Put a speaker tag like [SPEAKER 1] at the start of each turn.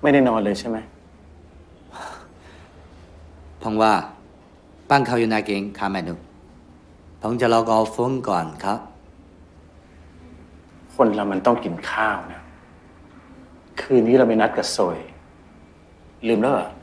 [SPEAKER 1] ไม่ได้นอนเลยใช่ไหม
[SPEAKER 2] ผมว่าบ้านเขาอยู่ในเก่งข้าไม่รู้ผมจะรอกอล์ฟฟุนก่อนครับ
[SPEAKER 1] คนเรามันต้องกินข้าวนะคืนนี้เราไปนัดกับโซยลืมแล้วเหรอ